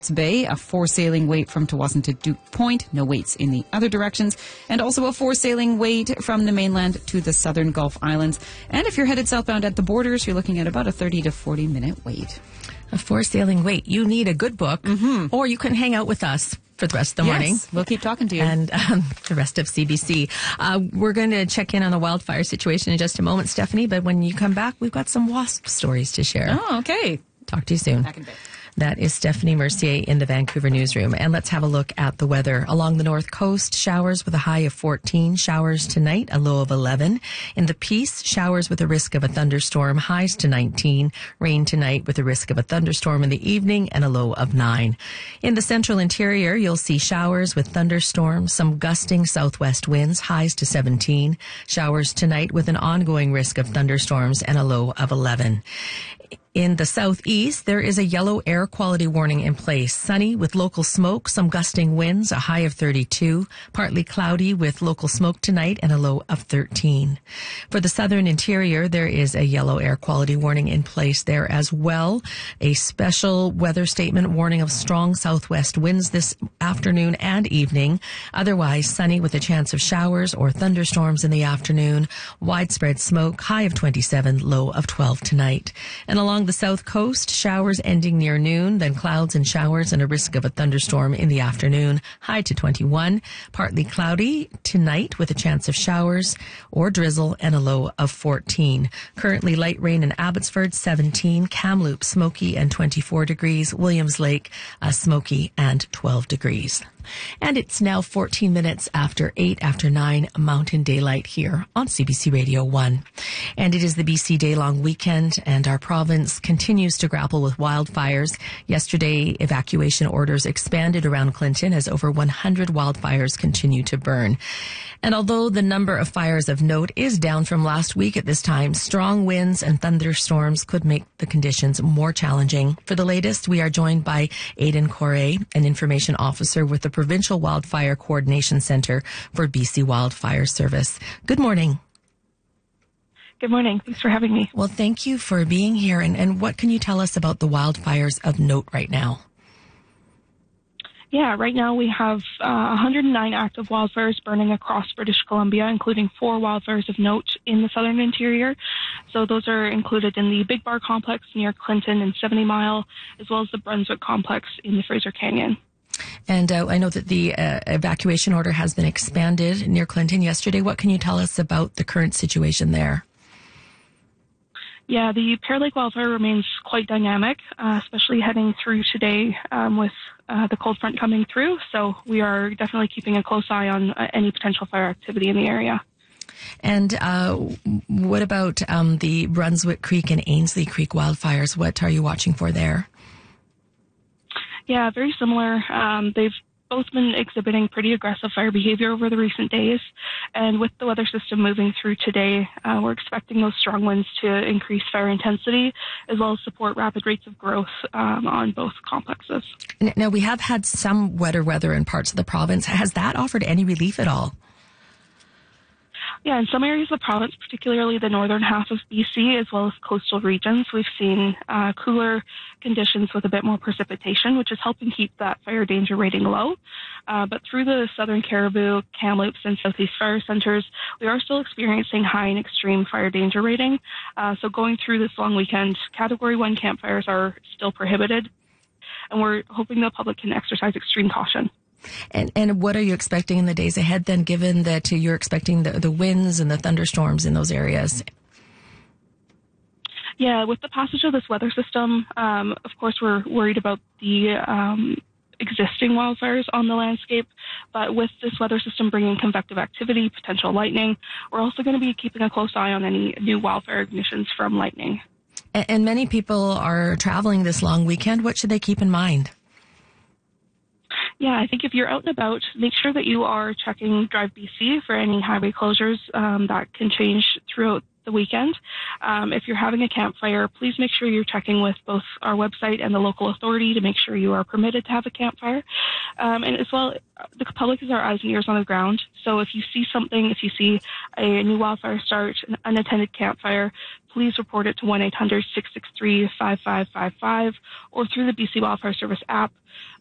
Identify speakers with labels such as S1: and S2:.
S1: Bay, a 4 sailing wait from Tsawwassen to Duke Point, no waits in the other directions, and also a 4 sailing wait from the mainland to the southern Gulf Islands. And if you're headed southbound at the borders, you're looking at about a 30 to 40 minute wait.
S2: A 4 sailing wait. You need a good book, or you can hang out with us for the rest of the morning.
S1: We'll keep talking to you.
S2: And the rest of CBC. We're going to check in on the wildfire situation in just a moment, Stephanie, but when you come back, we've got some WASP stories to share.
S1: Oh, okay.
S2: Talk to you soon.
S1: Back in a bit.
S2: That is Stephanie Mercier in the Vancouver newsroom. And let's have a look at the weather. Along the north coast, showers with a high of 14, showers tonight, a low of 11. In the Peace, showers with a risk of a thunderstorm, highs to 19. Rain tonight with a risk of a thunderstorm in the evening and a low of 9. In the central interior, you'll see showers with thunderstorms, some gusting southwest winds, highs to 17. Showers tonight with an ongoing risk of thunderstorms and a low of 11. In the southeast, there is a yellow air quality warning in place. Sunny with local smoke, some gusting winds, a high of 32. Partly cloudy with local smoke tonight and a low of 13. For the southern interior, there is a yellow air quality warning in place there as well. A special weather statement warning of strong southwest winds this afternoon and evening. Otherwise, sunny with a chance of showers or thunderstorms in the afternoon. Widespread smoke, high of 27, low of 12 tonight. And along the south coast, showers ending near noon, then clouds and showers and a risk of a thunderstorm in the afternoon, high to 21. Partly cloudy tonight with a chance of showers or drizzle and a low of 14. Currently light rain in Abbotsford, 17. Kamloops, smoky and 24 degrees. Williams Lake, smoky and 12 degrees. And it's now 14 minutes after 8 after 9 Mountain Daylight here on CBC Radio 1. And it is the BC Day-long weekend, and our province continues to grapple with wildfires. Yesterday, evacuation orders expanded around Clinton as over 100 wildfires continue to burn. And although the number of fires of note is down from last week at this time, strong winds and thunderstorms could make the conditions more challenging. For the latest, we are joined by Aidan Correa, an information officer with the Provincial Wildfire Coordination Centre for BC Wildfire Service. Good morning.
S3: Good morning. Thanks for having me.
S2: Well, thank you for being here. And what can you tell us about the wildfires of note right now?
S3: Yeah, right now we have 109 active wildfires burning across British Columbia, including 4 wildfires of note in the southern interior. So those are included in the Big Bar Complex near Clinton and 70 Mile, as well as the Brunswick Complex in the Fraser Canyon.
S2: And I know that the evacuation order has been expanded near Clinton yesterday. What can you tell us about the current situation there?
S3: Yeah, the Pear Lake wildfire remains quite dynamic, especially heading through today with the cold front coming through. So we are definitely keeping a close eye on any potential fire activity in the area.
S2: And what about the Brunswick Creek and Ainsley Creek wildfires? What are you watching for there?
S3: Yeah, very similar. They've both been exhibiting pretty aggressive fire behavior over the recent days. And with the weather system moving through today, we're expecting those strong winds to increase fire intensity, as well as support rapid rates of growth on both complexes.
S2: Now, we have had some wetter weather in parts of the province. Has that offered any relief at all?
S3: Yeah, in some areas of the province, particularly the northern half of BC, as well as coastal regions, we've seen cooler conditions with a bit more precipitation, which is helping keep that fire danger rating low. But through the southern Cariboo, Kamloops, and southeast fire centers, we are still experiencing high and extreme fire danger rating. So going through this long weekend, Category 1 campfires are still prohibited, and we're hoping the public can exercise extreme caution.
S2: And what are you expecting in the days ahead then, given that you're expecting the winds and the thunderstorms in those areas?
S3: Yeah, with the passage of this weather system, of course, we're worried about the existing wildfires on the landscape. But with this weather system bringing convective activity, potential lightning, we're also going to be keeping a close eye on any new wildfire ignitions from lightning.
S2: And many people are traveling this long weekend. What should they keep in mind?
S3: Yeah, I think if you're out and about, make sure that you are checking Drive BC for any highway closures that can change throughout the the weekend. If you're having a campfire, please make sure you're checking with both our website and the local authority to make sure you are permitted to have a campfire. And as well, the public is our eyes and ears on the ground. So if you see something, if you see a new wildfire start, an unattended campfire, please report it to 1-800-663-5555 or through the BC Wildfire Service app.